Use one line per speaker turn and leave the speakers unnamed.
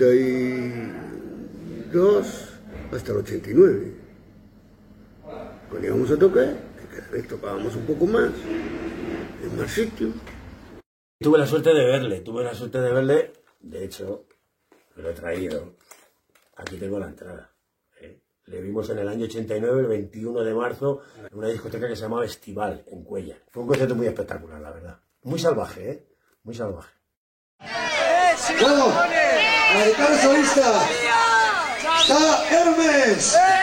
82 hasta el 89. Cuando íbamos a tocar, cada vez tocábamos un poco más, en más sitios.
Tuve la suerte de verle, de hecho, me lo he traído. Aquí tengo la entrada. Le vimos en el año 89, el 21 de marzo, en una discoteca que se llamaba Estival, en Cuéllar. Fue un concierto muy espectacular, la verdad. Muy salvaje, muy salvaje.
Bueno, a la guitarra solista está Hermes.